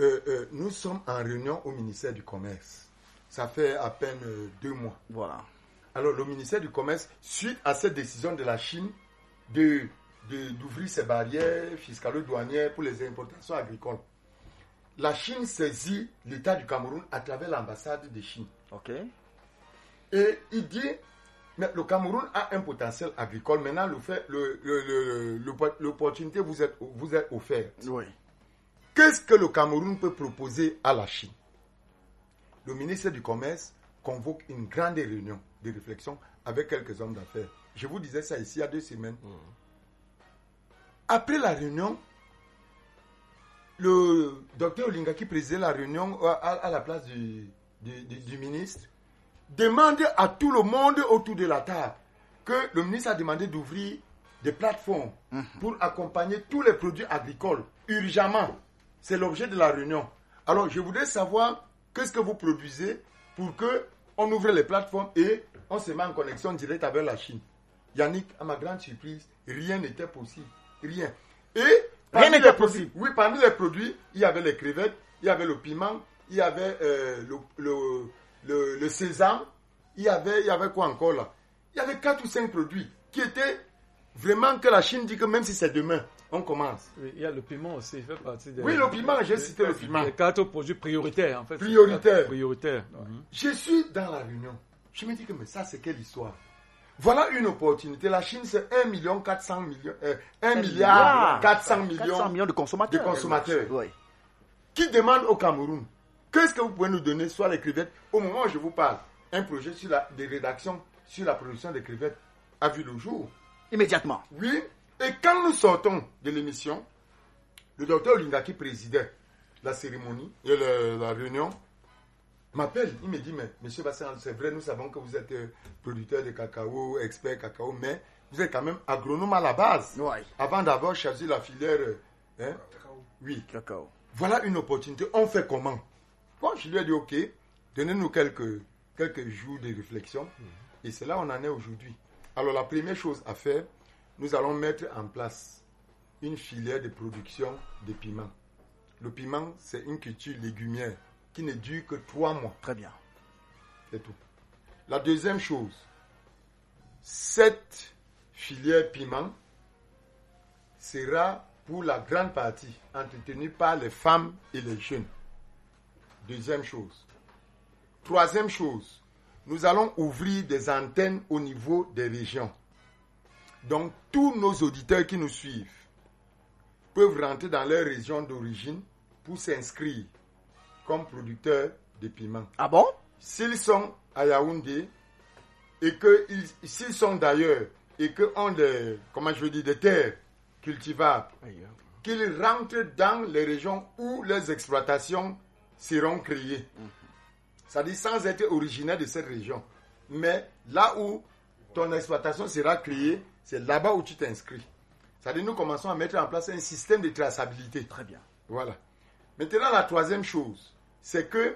nous sommes en réunion au ministère du Commerce. Ça fait à peine 2 mois. Voilà. Alors, le ministère du Commerce, suite à cette décision de la Chine d'ouvrir ses barrières fiscalo-douanières pour les importations agricoles, la Chine saisit l'État du Cameroun à travers l'ambassade de Chine. OK. Et il dit, mais le Cameroun a un potentiel agricole. Maintenant, l'opportunité vous est offerte. Oui. Qu'est-ce que le Cameroun peut proposer à la Chine? Le ministère du Commerce convoque une grande réunion de réflexion avec quelques hommes d'affaires. Je vous disais ça ici il y a 2 semaines. Après la réunion, le docteur Olinga, qui présidait la réunion à la place du ministre, demande à tout le monde autour de la table que le ministre a demandé d'ouvrir des plateformes pour accompagner tous les produits agricoles urgemment. C'est l'objet de la réunion. Alors, je voudrais savoir qu'est-ce que vous produisez pour qu'on ouvre les plateformes et on se met en connexion directe avec la Chine. Yannick, à ma grande surprise, rien n'était possible. Rien. Et rien n'était possible. Oui, parmi les produits, il y avait les crevettes, il y avait le piment, il y avait le sésame, il y avait quoi encore là? Il y avait 4 ou 5 produits qui étaient vraiment que la Chine dit que même si c'est demain, on commence. Oui, il y a le piment aussi, il fait partie des... Oui, le piment, j'ai cité le piment. Les 4 produits prioritaires, en fait. Prioritaires. Prioritaires. Je suis dans la réunion. Je me dis que mais ça, c'est quelle histoire? Voilà une opportunité. La Chine, c'est 1 milliard 400 millions de consommateurs. Oui. Qui demandent au Cameroun, qu'est-ce que vous pouvez nous donner, soit les crevettes? Au moment où je vous parle, un projet de rédaction sur la production des crevettes a vu le jour. Immédiatement. Oui. Et quand nous sortons de l'émission, le docteur Olinga, qui présidait la cérémonie, la réunion, m'appelle. Il me dit, mais monsieur Bassan, c'est vrai, nous savons que vous êtes producteur de cacao, expert cacao, mais vous êtes quand même agronome à la base. Oui. Avant d'avoir choisi la filière oui. Cacao. Voilà une opportunité. On fait comment? Bon, je lui ai dit, ok, donnez-nous quelques jours de réflexion. Et c'est là où on en est aujourd'hui. Alors, la première chose à faire, nous allons mettre en place une filière de production de piment. Le piment, c'est une culture légumière qui ne dure que 3 mois. Très bien. C'est tout. La deuxième chose, cette filière piment sera pour la grande partie entretenue par les femmes et les jeunes. Deuxième chose. Troisième chose, nous allons ouvrir des antennes au niveau des régions. Donc, tous nos auditeurs qui nous suivent peuvent rentrer dans leur région d'origine pour s'inscrire comme producteurs de piments. Ah bon? S'ils sont à Yaoundé et s'ils sont d'ailleurs et qu'on des terres cultivables, qu'ils rentrent dans les régions où les exploitations seront créées. C'est-à-dire sans être originaire de cette région. Mais là où ton exploitation sera créée, c'est là-bas où tu t'inscris. C'est-à-dire nous commençons à mettre en place un système de traçabilité. Très bien. Voilà. Maintenant, la troisième chose, c'est que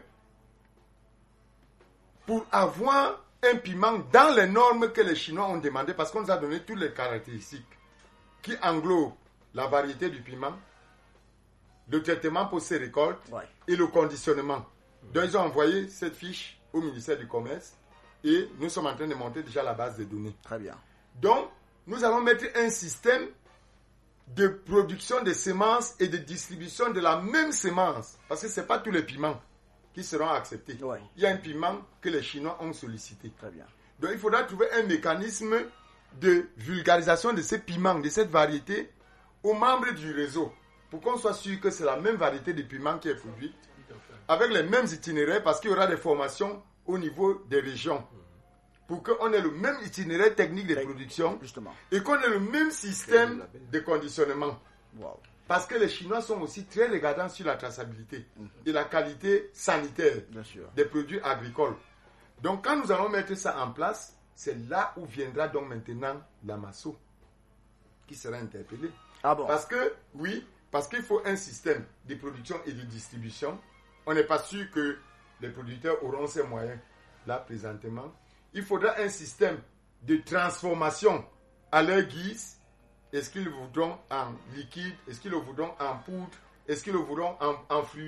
pour avoir un piment dans les normes que les Chinois ont demandées, parce qu'on nous a donné toutes les caractéristiques qui englobent la variété du piment, le traitement post-récolte et le conditionnement. Donc, ils ont envoyé cette fiche au ministère du Commerce et nous sommes en train de monter déjà la base de données. Très bien. Donc, nous allons mettre un système de production de semences et de distribution de la même semence. Parce que ce n'est pas tous les piments qui seront acceptés. Ouais. Il y a un piment que les Chinois ont sollicité. Très bien. Donc, il faudra trouver un mécanisme de vulgarisation de ces piments, de cette variété, aux membres du réseau, pour qu'on soit sûr que c'est la même variété de piments qui est produite, avec les mêmes itinéraires, parce qu'il y aura des formations au niveau des régions, pour qu'on ait le même itinéraire technique de production, justement, et qu'on ait le même système de conditionnement. Wow. Parce que les Chinois sont aussi très regardants sur la traçabilité et la qualité sanitaire des produits agricoles. Donc, quand nous allons mettre ça en place, c'est là où viendra donc maintenant la MASO qui sera interpellée. Ah bon? Parce qu'il faut un système de production et de distribution. On n'est pas sûr que les producteurs auront ces moyens là présentement. Il faudra un système de transformation à leur guise. Est-ce qu'ils le voudront en liquide? Est-ce qu'ils le voudront en poudre? Est-ce qu'ils le voudront en fluide?